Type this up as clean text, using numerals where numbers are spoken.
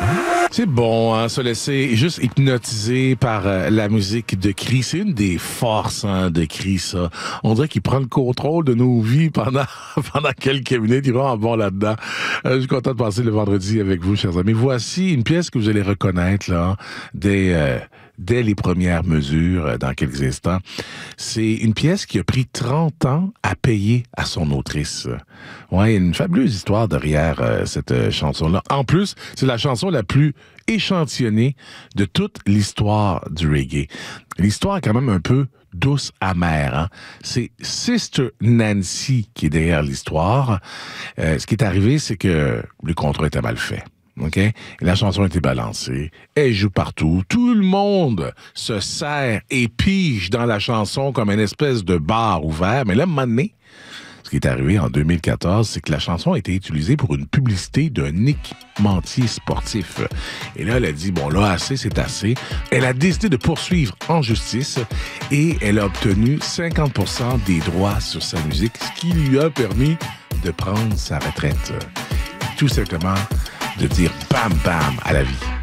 C'est bon, hein, se laisser juste hypnotiser par la musique de Cri. C'est une des forces de Cri, ça. On dirait qu'il prend le contrôle de nos vies pendant quelques minutes. Il va en bon là-dedans. Je suis content de passer le vendredi avec vous, chers amis. Voici une pièce que vous allez reconnaître là, dès les premières mesures dans quelques instants. C'est une pièce qui a pris 30 ans à payer à son autrice. Ouais, une fabuleuse histoire derrière cette chanson-là. En plus, c'est la chanson la plus échantillonnée de toute l'histoire du reggae. L'histoire est quand même un peu douce, amère. Hein? C'est Sister Nancy qui est derrière l'histoire. Ce qui est arrivé, c'est que le contrat était mal fait. OK? Et la chanson a été balancée. Elle joue partout. Tout le monde se serre et pige dans la chanson comme une espèce de bar ouvert. Mais là, à un moment donné, ce qui est arrivé en 2014, c'est que la chanson a été utilisée pour une publicité d'un équipementier sportif. Et là, elle a dit, bon, là, assez, c'est assez. Elle a décidé de poursuivre en justice et elle a obtenu 50% des droits sur sa musique, ce qui lui a permis de prendre sa retraite. Tout simplement de dire bam bam à la vie.